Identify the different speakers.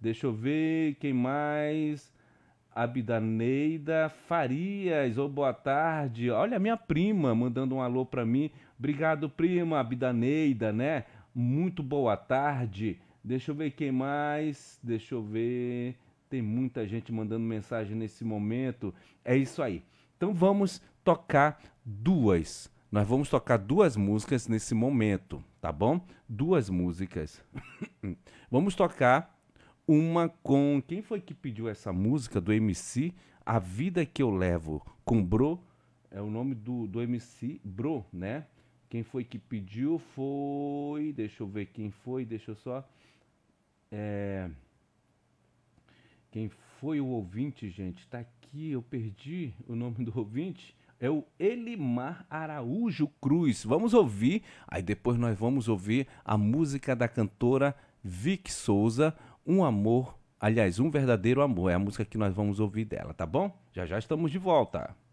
Speaker 1: Deixa eu ver quem mais. Abidaneida Farias, ô boa tarde. Olha a minha prima mandando um alô pra mim. Obrigado, prima, Abidaneida, né? Muito boa tarde. Deixa eu ver quem mais. Deixa eu ver. Tem muita gente mandando mensagem nesse momento. É isso aí. Então vamos tocar duas. Nós vamos tocar duas músicas nesse momento, tá bom? Duas músicas. Vamos tocar uma com. Quem foi que pediu essa música do MC? A Vida Que Eu Levo, com Bro. É o nome do MC, Bro, né? Quem foi que pediu foi. Deixa eu ver quem foi, deixa eu só. Quem foi o ouvinte, gente? Tá aqui, eu perdi o nome do ouvinte. É o Elimar Araújo Cruz. Vamos ouvir, aí depois nós vamos ouvir a música da cantora Vic Souza, Um Amor, aliás, Um Verdadeiro Amor. É a música que nós vamos ouvir dela, tá bom? Já já estamos de volta.